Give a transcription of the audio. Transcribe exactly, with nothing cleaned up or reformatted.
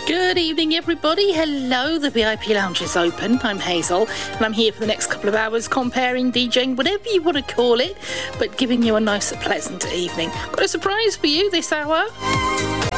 Good evening, everybody. Hello, the V I P Lounge is open. I'm Hazel, and I'm here for the next couple of hours comparing, DJing, whatever you want to call it, but giving you a nice, pleasant evening. Got a surprise for you this hour.